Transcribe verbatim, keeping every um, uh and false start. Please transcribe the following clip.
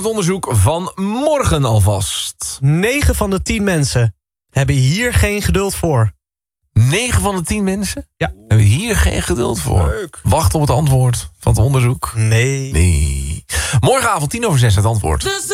het onderzoek van morgen alvast. negen van de tien mensen hebben hier geen geduld voor. negen van de tien mensen? Ja. Hebben hier geen geduld voor. Leuk. Wacht op het antwoord van het onderzoek. Nee. Nee. Morgenavond tien over zes het antwoord.